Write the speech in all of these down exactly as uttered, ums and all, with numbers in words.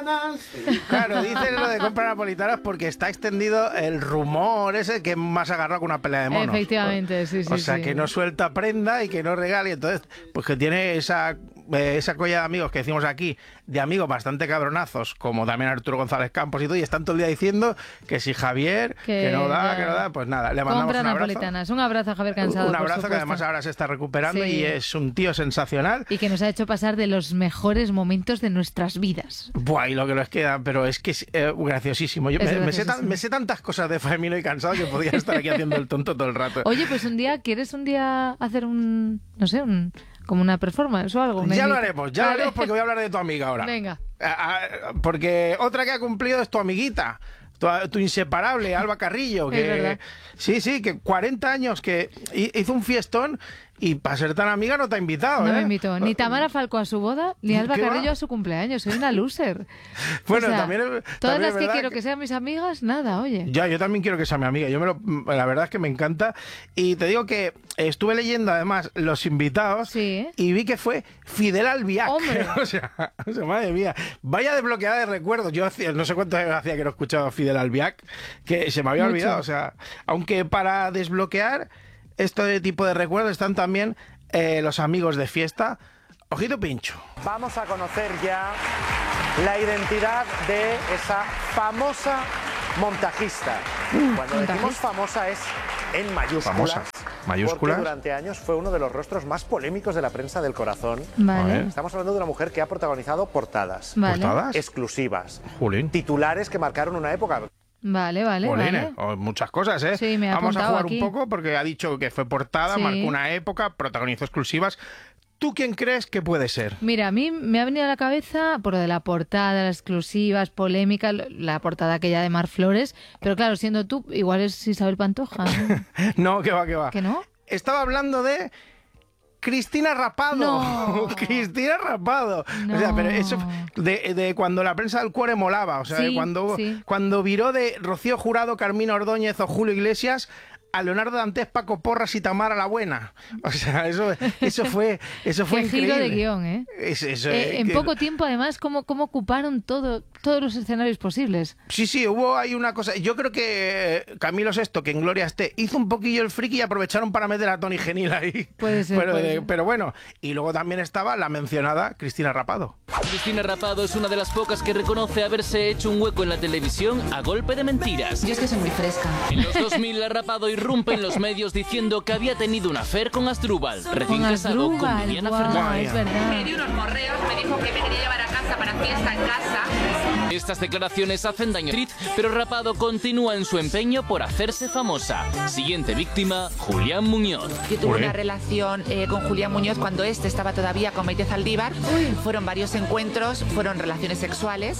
napolitanas. Claro, dice lo de compra napolitanas porque está extendido el rumor ese que más agarrado que una pelea de monos. Efectivamente, sí, sí. O sea, sí. que no suelta prenda y que no regale. Entonces, pues que tiene esa, eh, esa colla de amigos que decimos aquí, de amigos bastante cabronazos, como también Arturo González Campos y todo, y están todo el día diciendo que si Javier, que, que no da, ya. que no da, pues nada, le mandamos Compra un abrazo. napolitanas. Un abrazo a Javier Cansado. Un abrazo por que además ahora se está recuperando sí. y es un tío sensacional. Y que nos ha hecho pasar de los mejores momentos de nuestras vidas. Buah, y lo que nos queda, pero es que es eh, graciosísimo. Yo es me, me, sé graciosísimo. tan, me sé tantas cosas de Famino y Cansado que podría estar aquí haciendo el tonto todo el rato. Oye, pues un día, ¿quieres un día hacer un, no sé, un, como una performance o algo? Una ya imita- lo haremos, ya vale. lo haremos porque voy a hablar de tu amiga ahora. Venga. Ah, ah, porque otra que ha cumplido es tu amiguita. Tu, tu inseparable, Alba Carrillo. Que, Es verdad. Sí, sí, que cuarenta años que hizo un fiestón y para ser tan amiga no te ha invitado. No ¿eh? me invitó ni Tamara Falco a su boda, ni Alba ¿Qué va? Carrillo a su cumpleaños. Soy una loser. Bueno, O sea, también es- todas también las es que verdad quiero que- que sean mis amigas, nada, oye. Ya, yo también quiero que sea mi amiga. Yo me lo, la verdad es que me encanta. Y te digo que estuve leyendo además los invitados Sí. y vi que fue Fidel Albiac. Hombre. o, sea, o sea, madre mía, vaya desbloqueada de recuerdos. Yo hacía, no sé cuánto hacía que no escuchaba a Fidel Albiac, que se me había Mucho. olvidado. O sea, aunque para desbloquear este tipo de recuerdos están también eh, los amigos de fiesta. Ojito pincho. Vamos a conocer ya la identidad de esa famosa montajista. Cuando decimos montajista. famosa es en mayúsculas. Famosa. Mayúsculas. Porque durante años fue uno de los rostros más polémicos de la prensa del corazón. Vale, Estamos hablando de una mujer que ha protagonizado portadas vale, ¿Portadas? exclusivas, Jolín. titulares que marcaron una época. vale, vale, Jolines, vale. o muchas cosas, ¿eh? Sí, me ha Vamos a apuntado jugar aquí. un poco porque ha dicho que fue portada, Sí. marcó una época, protagonizó exclusivas. ¿Tú quién crees que puede ser? Mira, a mí me ha venido a la cabeza por lo de la portada, las exclusivas, polémica, la portada aquella de Mar Flores, pero claro, siendo tú, igual es Isabel Pantoja, ¿no? No, que va, que va. ¿Que no? Estaba hablando de Cristina Rapado. No. Cristina Rapado. O sea, No. pero eso de, de cuando la prensa del cuore molaba. O sea, Sí, de cuando, sí. cuando viró de Rocío Jurado, Carmina Ordóñez o Julio Iglesias a Leonardo Dantes, Paco Porras y Tamara la Buena. O sea, eso, eso fue, eso fue Qué increíble. giro de guión, ¿eh? Es- eso, Eh, eh, en que- poco tiempo, además, cómo, cómo ocuparon todo, todos los escenarios posibles. Sí, sí, hubo ahí una cosa. Yo creo que eh, Camilo Sesto, que en Gloria esté, hizo un poquillo el friki y aprovecharon para meter a Tony Genil ahí. Puede ser, Pero, puede eh, ser. pero bueno, y luego también estaba la mencionada Cristina Rapado. Cristina Rapado es una de las pocas que reconoce haberse hecho un hueco en la televisión a golpe de mentiras. Yo es que soy muy fresca. En los dos mil, la Rapado irrumpe en los medios diciendo que había tenido un affair con Asdrúbal, recién Con casado con Asdrúbal, Viviana guau, Fernández. es verdad. Me dio unos morreos, me dijo que me quería llevar a casa para fiesta en casa. Estas declaraciones hacen daño a Trit, pero Rapado continúa en su empeño por hacerse famosa. Siguiente víctima, Julián Muñoz. Yo tuve Uy. una relación eh, con Julián Muñoz cuando este estaba todavía con Maite Zaldívar. Fueron varios encuentros, fueron relaciones sexuales.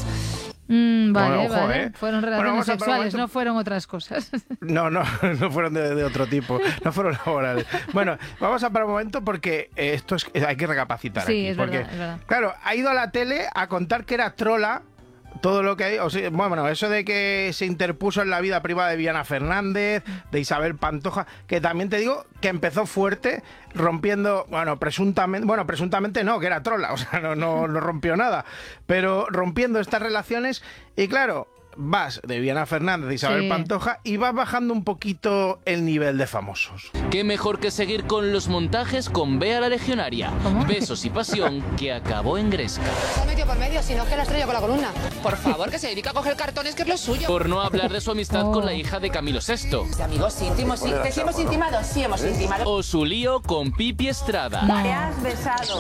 Mm, vale, Bueno, ojo, vale. ¿eh? Fueron Bueno, relaciones vamos a- sexuales, vamos a- no fueron otras cosas. No, no, no fueron de, de otro tipo, no fueron laborales. Bueno, vamos a parar un momento porque eh, esto es, hay que recapacitar Sí, aquí. es porque, verdad, es verdad. Claro, ha ido a la tele a contar que era trola. Todo lo que hay, o sea, bueno, eso de que se interpuso en la vida privada de Viviana Fernández, de Isabel Pantoja, que también te digo que empezó fuerte, rompiendo, bueno, presuntamente, bueno, presuntamente no, que era trola, o sea, no, no, no rompió nada, pero rompiendo estas relaciones, y claro, vas de Viviana Fernández, de Isabel Sí. Pantoja, y vas bajando un poquito el nivel de famosos. Qué mejor que seguir con los montajes con Bea la Legionaria. ¿Cómo? Besos y pasión que acabó en Gresca. Está medio por medio, si no es que la estrella con la columna. Por favor, que se dedica a coger cartones, que es lo suyo. Por no hablar de su amistad Oh. con la hija de Camilo Sesto. De amigos íntimos, sí. ¿Que sí hemos intimado? Sí hemos intimado. O su lío con Pipi Estrada. Te has besado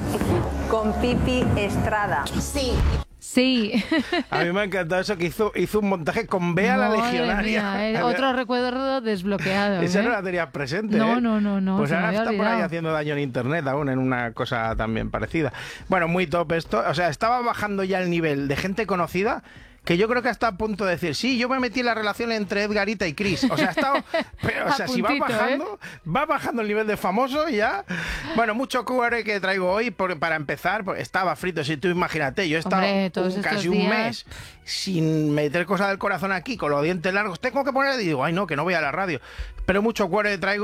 con Pipi Estrada. Sí. Sí. A mí me ha encantado eso que hizo, hizo un montaje con Bea la Madre Legionaria. mía, eh, otro recuerdo desbloqueado. Esa ¿eh? no la tenías presente, No, ¿eh? no, no, no, Pues se me ahora había está por ahí olvidado. haciendo daño en internet aún, en una cosa también parecida. Bueno, muy top esto. O sea, estaba bajando ya el nivel de gente conocida que yo creo que está a punto de decir, sí, yo me metí en la relación entre Edgarita y Chris. O sea, ha estado... Pero, o A sea, si va puntito, bajando, va bajando el nivel de famoso y ya... Bueno, mucho Q R que traigo hoy por- para empezar, porque estaba frito. Si tú imagínate, yo he estado Hombre, todos un- estos casi un días- mes sin meter cosas del corazón aquí, con los dientes largos. Tengo que poner y digo, ay no, que no voy a la radio. Pero mucho Q R traigo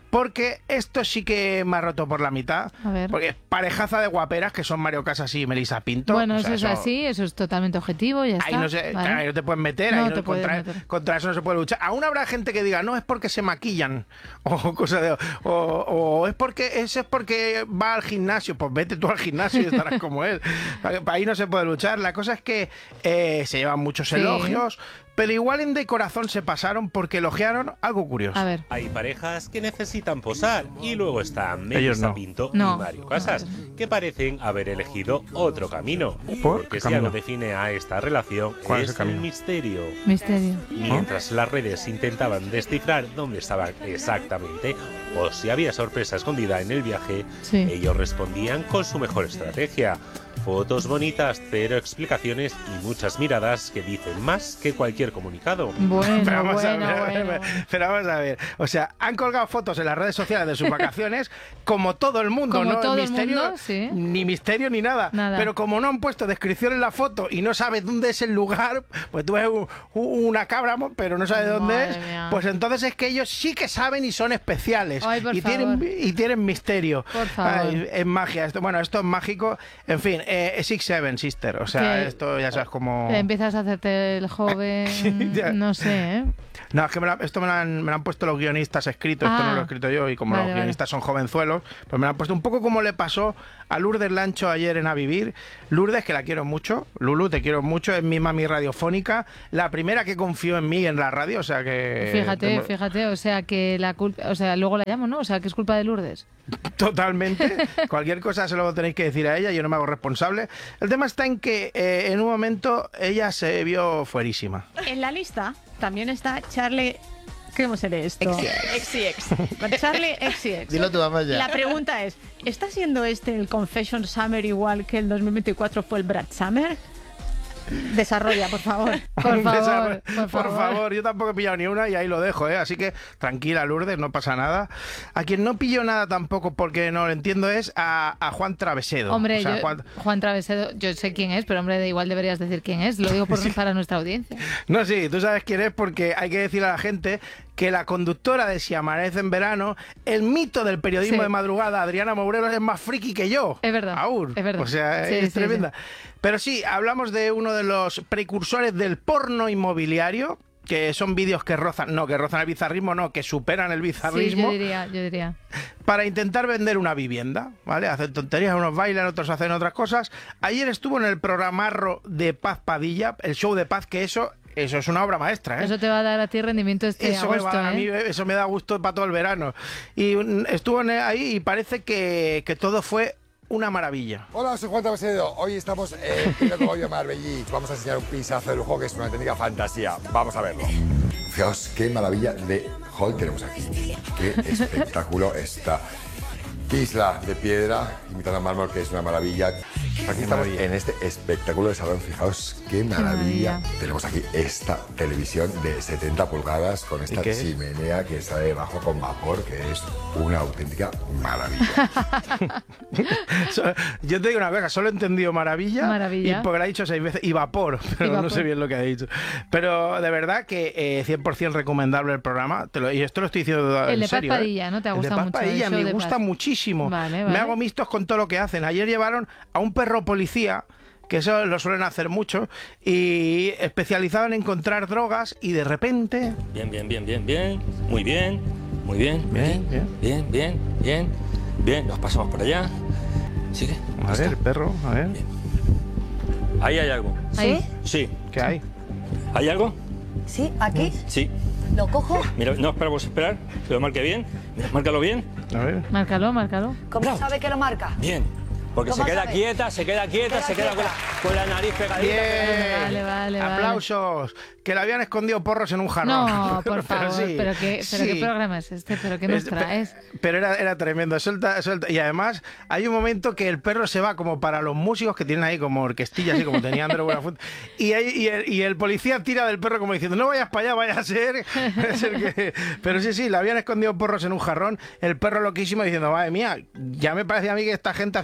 porque esto sí que me ha roto por la mitad. A ver. Porque es parejaza de guaperas que son Mario Casas y Melissa Pinto. Bueno, o sea, eso es así, eso es totalmente objetivo, ya Ahí está. no, se, ¿vale? ahí no te puedes meter, No ahí te no, puedes contra, meter. contra eso no se puede luchar. Aún habrá gente que diga, no, es porque se maquillan, o cosa de, o, o es porque ese es porque va al gimnasio. Pues vete tú al gimnasio y estarás como él. Ahí no se puede luchar. La cosa es que eh, se llevan muchos Sí. elogios, pero igual en De Corazón se pasaron porque elogiaron algo curioso. A ver. Hay parejas que necesitan posar y luego están Ellos Melissa no. Pinto No. y Mario Casas, que parecen haber elegido otro camino. ¿Por Porque qué si camino? algo define a esta relación ¿Cuál es es el camino? el misterio. Misterio. Mientras las redes intentaban descifrar dónde estaban exactamente o si había sorpresa escondida en el viaje, Sí. ellos respondían con su mejor estrategia. Fotos bonitas, pero explicaciones y muchas miradas que dicen más que cualquier comunicado. Bueno, Pero vamos, bueno, a ver, bueno. pero vamos a ver, o sea, han colgado fotos en las redes sociales de sus vacaciones como todo el mundo, Como ¿no? todo el misterio, mundo, sí. Ni misterio ni nada. Nada. Pero como no han puesto descripción en la foto y no sabes dónde es el lugar, pues tú ves un- un- una cabra, pero no sabes dónde Madre es, mía. pues entonces es que ellos sí que saben y son especiales. Ay, por y, tienen, favor. y tienen misterio. Por favor. Ay, es magia. Esto, bueno, esto es mágico. En fin, eh, Six Seven Sister. O sea, Que- esto ya sabes como... Empiezas a hacerte el joven, Ya. no sé, ¿eh? No, es que me la- esto me lo, han, me lo han puesto los guionistas escritos, esto Ah. no lo he escrito yo, y como Vale, los vale. guionistas son jovenzuelos, pues me lo han puesto un poco como le pasó a Lourdes Lancho ayer en A Vivir. Lourdes, que la quiero mucho, Lulu, te quiero mucho, es mi mami radiofónica, la primera que confió en mí en la radio, o sea que... Fíjate, tengo- fíjate, o sea que la culpa, o sea, luego la llamo, ¿no? O sea, que es culpa de Lourdes. Totalmente. Cualquier cosa se lo tenéis que decir a ella, yo no me hago responsable. El tema está en que eh, en un momento ella se vio fuerísima. En la lista también está Charlie. ¿Cómo se lee esto? X y X. Charlie X y X. Dilo tú, vamos ya. La pregunta es, ¿está siendo este el Confession Summer igual que el dos mil veinticuatro fue el Brad Summer? Desarrolla, por favor. Por favor, por, por favor. favor, yo tampoco he pillado ni una y ahí lo dejo, ¿eh? Así que tranquila, Lourdes, no pasa nada. A quien no pillo nada tampoco porque no lo entiendo es a, a Juan Travesedo. Hombre, O sea, yo- Juan- Juan Travesedo, yo sé quién es, pero hombre, de igual deberías decir quién es. Lo digo por, para nuestra audiencia. No, sí, tú sabes quién es porque hay que decir a la gente que la conductora de Si amanece en verano, el mito del periodismo Sí. de madrugada, Adriana Mourero, es más friki que yo. Es verdad, Aún. es verdad. O sea, Sí, es sí, tremenda. Pero sí, hablamos de uno de los precursores del porno inmobiliario, que son vídeos que rozan, no, que rozan el bizarrismo, no, que superan el Sí, bizarrismo. yo diría, yo diría. Para intentar vender una vivienda, ¿vale? Hacen tonterías, unos bailan, otros hacen otras cosas. Ayer estuvo en el programarro de Paz Padilla, el show de Paz, que eso, eso es una obra maestra, ¿eh? Eso te va a dar a ti rendimiento este Eso me, agosto, va a dar a mí, ¿eh? eso me da gusto para todo el verano. Y mm, estuvo en- ahí y parece que, que todo fue una maravilla. Hola, soy Juan Travesedo. Hoy estamos en Pino Cogollo Marbellí. Vamos a enseñar un pisazo de lujo que es una auténtica fantasía. Vamos a verlo. Fijaos qué maravilla de hall tenemos aquí. Qué espectáculo esta isla de piedra, imitada en mármol, que es una maravilla. Aquí estamos en este espectáculo de salón. Fijaos qué maravilla. maravilla. Tenemos aquí esta televisión de setenta pulgadas con esta qué es? chimenea que está debajo con vapor, que es una auténtica maravilla. So- Yo te digo una cosa, solo he entendido maravilla, Maravilla. y porque lo ha dicho seis veces, y vapor, pero Y no vapor. sé bien lo que ha dicho. Pero de verdad que eh, cien por ciento recomendable el programa, te lo- y esto lo estoy diciendo El en de Paz serio. ¿eh? Padilla, ¿no? Te ha El de gustado Paz mucho el Padilla, show me de gusta Paz. muchísimo. Vale, Me vale. hago mixtos con todo lo que hacen. Ayer llevaron a un perro policía, que eso lo suelen hacer mucho, y especializado en encontrar drogas, y de repente... Bien, bien, bien, bien, bien. Muy bien. Muy bien. Bien, bien. Bien, bien, bien. Bien, nos pasamos por allá. Sigue. A ver, el perro, a ver. Ahí hay algo. Ahí. Sí. ¿Qué hay? ¿Hay algo? Sí, aquí. Sí. Lo cojo. Mira, no esperamos esperar. Que lo marque bien. Mira, márcalo bien. A ver. Márcalo, márcalo. ¿Cómo sabe que lo marca? Bien. Porque se ¿Cómo queda sabe? quieta, se queda quieta, Queda se queda con la, con la nariz pegadita. Bien. Vale, vale, vale. Aplausos. Que le habían escondido porros en un jarrón. No, por Pero favor, sí, pero, qué, pero sí. qué programa es este, pero qué nos Es- pe- traes. Pero era, era tremendo, suelta, suelta. Y además hay un momento que el perro se va como para los músicos que tienen ahí como orquestillas, así como tenía Andrés Buenafuente. Y, ahí- y, el, y el policía tira del perro como diciendo, no vayas para allá, vaya a ser. vaya a ser que... Pero sí, sí, le habían escondido porros en un jarrón. El perro loquísimo diciendo, madre mía, ya me parecía a mí que esta gente hacía cosas muy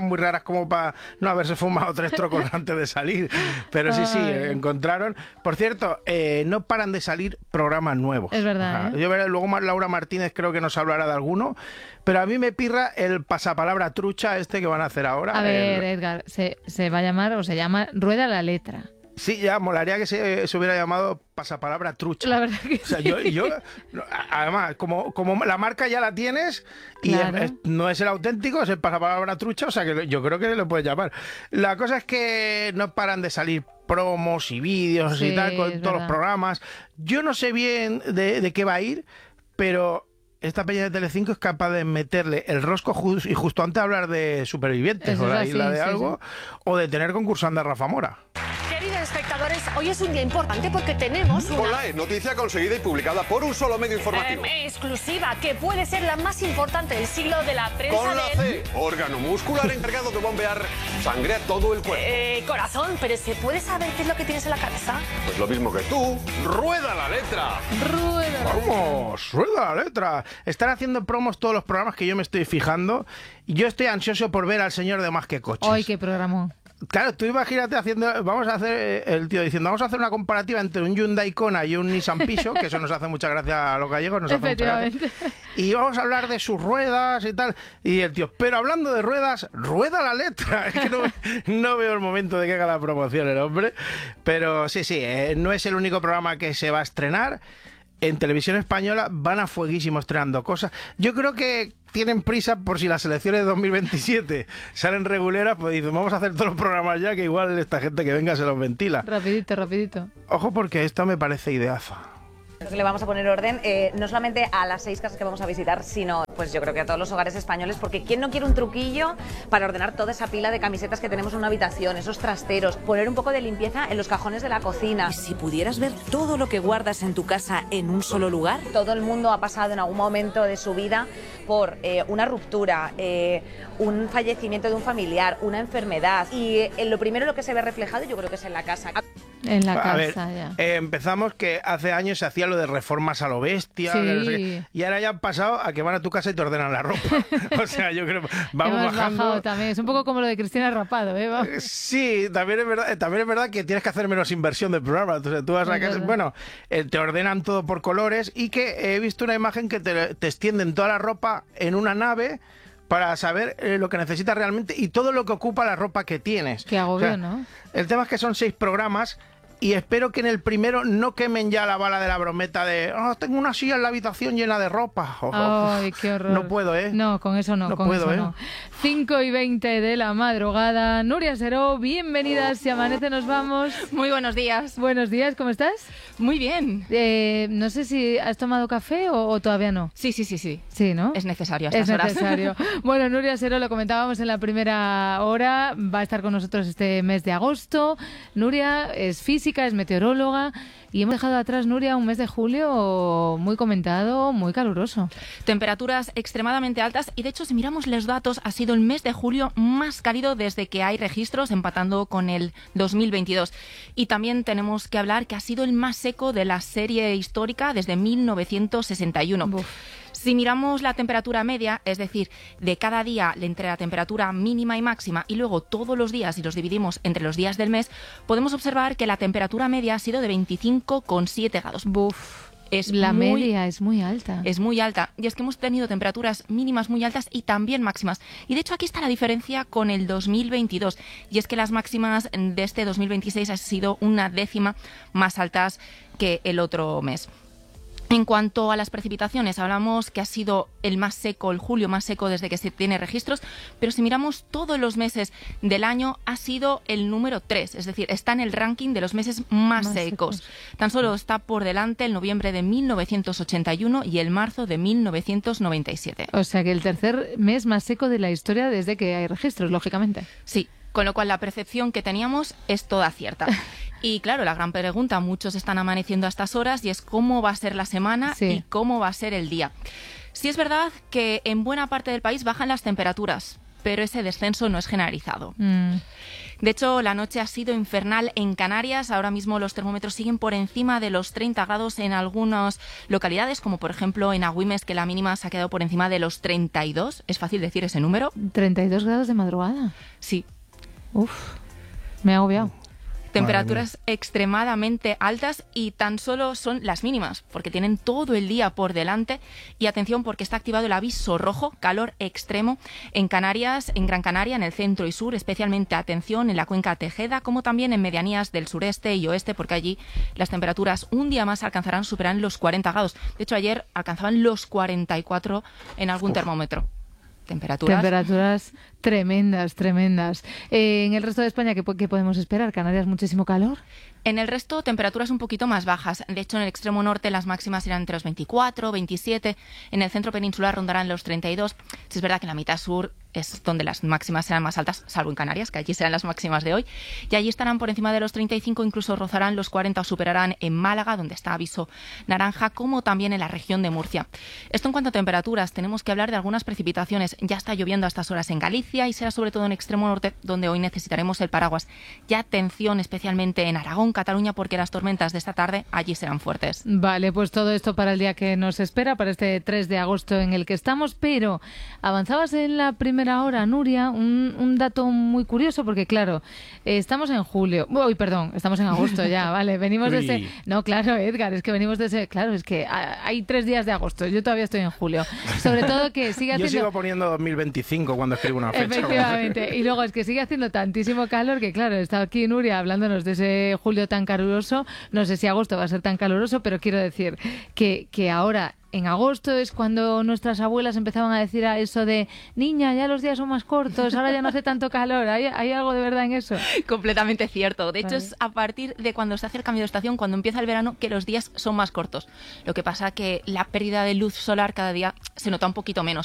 muy raras como para no haberse fumado tres trocos antes de salir. Pero sí, sí, Ay. encontraron. Por cierto, eh, no paran de salir programas nuevos. Es verdad, Ajá. ¿eh? Yo veré, luego más Laura Martínez creo que nos hablará de alguno. Pero a mí me pirra el pasapalabra trucha este que van a hacer ahora. A ver, el- Edgar, se, se va a llamar o se llama Rueda la letra. Sí, ya, molaría que se, se hubiera llamado pasapalabra trucha. La verdad que O sea, yo, yo no, a- además, como, como la marca ya la tienes y Claro. es- es- no es el auténtico, es el pasapalabra trucha, o sea que yo creo que lo puedes llamar. La cosa es que no paran de salir promos y vídeos Sí, y tal con es todos verdad. los programas. Yo no sé bien de, de qué va a ir, pero esta peña de Telecinco es capaz de meterle el rosco jus- y justo antes de hablar de Supervivientes Eso o es la así, isla de sí, algo, o de tener concursante a Rafa Mora. Queridos espectadores, hoy es un día importante porque tenemos una Online, noticia conseguida y publicada por un solo medio informativo. eh, exclusiva que puede ser la más importante del siglo de la prensa Con la del C, órgano muscular encargado de bombear sangre a todo el cuerpo. eh, corazón. Pero ¿se puede saber qué es lo que tienes en la cabeza? Pues lo mismo que tú, rueda la letra. Rueda. Vamos, rueda la letra. Están haciendo promos todos los programas que yo me estoy fijando. Y yo estoy ansioso por ver al señor de Más que Coches. Ay, qué programón. Claro, tú imagínate haciendo, vamos a hacer, eh, el tío diciendo, vamos a hacer una comparativa entre un Hyundai Kona y un Nissan Piso, que eso nos hace mucha gracia a los gallegos, nos hace mucha gracia. Efectivamente. Y vamos a hablar de sus ruedas y tal. Y el tío, pero hablando de ruedas, rueda la letra. Es que no, no veo el momento de que haga la promoción el hombre. Pero sí, sí, eh, no es el único programa que se va a estrenar. En Televisión Española van a fueguísimo estrenando cosas. Yo creo que tienen prisa por si las elecciones de dos mil veintisiete salen reguleras, pues dicen, vamos a hacer todos los programas ya, que igual esta gente que venga se los ventila. Rapidito, rapidito. Ojo porque esta me parece ideaza. Creo que le vamos a poner orden, eh, no solamente a las seis casas que vamos a visitar, sino pues yo creo que a todos los hogares españoles, porque ¿quién no quiere un truquillo para ordenar toda esa pila de camisetas que tenemos en una habitación, esos trasteros, poner un poco de limpieza en los cajones de la cocina? ¿Y si pudieras ver todo lo que guardas en tu casa en un solo lugar? Todo el mundo ha pasado en algún momento de su vida por eh, una ruptura, eh, un fallecimiento de un familiar, una enfermedad, y eh, lo primero lo que se ve reflejado yo creo que es en la casa. En la A casa, ver, ya. eh, empezamos que hace años se hacía lo de reformas a lo bestia, Sí. que no sé qué, y ahora ya han pasado a que van a tu casa y te ordenan la ropa. O sea, yo creo vamos Hemos bajando. bajado también. Es un poco como lo de Cristina Rapado, ¿eh? Vamos. Sí, también es verdad, también es verdad que tienes que hacer menos inversión del programa. Entonces tú vas a Es casa, verdad. bueno, eh, te ordenan todo por colores y que he visto una imagen que te, te extienden toda la ropa en una nave para saber eh, lo que necesitas realmente y todo lo que ocupa la ropa que tienes. Qué agobio, O sea, ¿no? El tema es que son seis programas. Y espero que en el primero no quemen ya la bala de la brometa de oh, tengo una silla en la habitación llena de ropa. Oh, Ay, qué horror. No puedo, ¿eh? No, con eso no, No con puedo, eso ¿eh? no. cinco y veinte de la madrugada. Nuria Seró, bienvenidas. Si amanece nos vamos. Muy buenos días. Buenos días, ¿cómo estás? Muy bien. Eh, no sé si has tomado café o, o todavía no. Sí, sí, sí, sí. Sí, ¿no? Es necesario a Es estas horas. necesario. Bueno, Nuria Seró, lo comentábamos en la primera hora, va a estar con nosotros este mes de agosto. Nuria es física, es meteoróloga y hemos dejado atrás, Nuria, un mes de julio muy comentado, muy caluroso. Temperaturas extremadamente altas y de hecho si miramos los datos ha sido el mes de julio más cálido desde que hay registros, empatando con el dos mil veintidós. Y también tenemos que hablar que ha sido el más seco de la serie histórica desde mil novecientos sesenta y uno. Uf. Si miramos la temperatura media, es decir, de cada día entre la temperatura mínima y máxima y luego todos los días y los dividimos entre los días del mes, podemos observar que la temperatura media ha sido de veinticinco coma siete grados. Buf. Es La muy, media es muy alta. Es muy alta. Y es que hemos tenido temperaturas mínimas muy altas y también máximas. Y de hecho aquí está la diferencia con el dos mil veintidós. Y es que las máximas de este dos mil veintiséis han sido una décima más altas que el otro mes. En cuanto a las precipitaciones, hablamos que ha sido el más seco, el julio más seco desde que se tiene registros, pero si miramos todos los meses del año ha sido el número tres, es decir, está en el ranking de los meses más, Más secos. secos. Tan solo está por delante el noviembre de mil novecientos ochenta y uno y el marzo de mil novecientos noventa y siete. O sea que el tercer mes más seco de la historia desde que hay registros, lógicamente. Sí, con lo cual la percepción que teníamos es toda cierta. Y claro, la gran pregunta, muchos están amaneciendo a estas horas y es cómo va a ser la semana Sí. y cómo va a ser el día. Sí es verdad que en buena parte del país bajan las temperaturas, pero ese descenso no es generalizado. Mm. De hecho, la noche ha sido infernal en Canarias. Ahora mismo los termómetros siguen por encima de los treinta grados en algunas localidades, como por ejemplo en Agüimes, que la mínima se ha quedado por encima de los treinta y dos. Es fácil decir ese número. ¿treinta y dos grados de madrugada? Sí. Uf, me he agobiado. Temperaturas extremadamente altas y tan solo son las mínimas, porque tienen todo el día por delante. Y atención, porque está activado el aviso rojo, calor extremo, en Canarias, en Gran Canaria, en el centro y sur, especialmente atención en la cuenca Tejeda, como también en medianías del sureste y oeste, porque allí las temperaturas un día más alcanzarán, superarán los cuarenta grados. De hecho, ayer alcanzaban los cuarenta y cuatro en algún Uf. termómetro. Temperaturas. Temperaturas tremendas, tremendas. Eh, en el resto de España, ¿qué, ¿qué podemos esperar? ¿Canarias muchísimo calor? En el resto, temperaturas un poquito más bajas. De hecho, en el extremo norte las máximas irán entre los veinticuatro, veintisiete. En el centro peninsular rondarán los treinta y dos. Si es verdad que en la mitad sur es donde las máximas serán más altas, salvo en Canarias, que allí serán las máximas de hoy. Y allí estarán por encima de los treinta y cinco, incluso rozarán los cuarenta o superarán en Málaga, donde está aviso naranja, como también en la región de Murcia. Esto en cuanto a temperaturas, tenemos que hablar de algunas precipitaciones. Ya está lloviendo a estas horas en Galicia y será sobre todo en extremo norte, donde hoy necesitaremos el paraguas. Y atención especialmente en Aragón, Cataluña, porque las tormentas de esta tarde allí serán fuertes. Vale, pues todo esto para el día que nos espera, para este tres de agosto en el que estamos, pero avanzabas en la primera hora, Nuria, un, un dato muy curioso, porque claro, eh, estamos en julio, uy, perdón, estamos en agosto ya, vale, venimos de ese... No, claro, Edgar, es que venimos de ese... Claro, es que hay tres días de agosto, yo todavía estoy en julio. Sobre todo que sigue haciendo... Yo sigo poniendo dos mil veinticinco cuando escribo una fecha. Efectivamente, y luego es que sigue haciendo tantísimo calor que claro, está aquí Nuria hablándonos de ese julio tan caluroso, no sé si agosto va a ser tan caluroso, pero quiero decir que, que ahora en agosto es cuando nuestras abuelas empezaban a decir a eso de niña, ya los días son más cortos, ahora ya no hace tanto calor. ¿Hay, hay algo de verdad en eso? Completamente cierto. De hecho, vale. es a partir de cuando se hace el cambio de estación, cuando empieza el verano, que los días son más cortos. Lo que pasa que la pérdida de luz solar cada día se nota un poquito menos.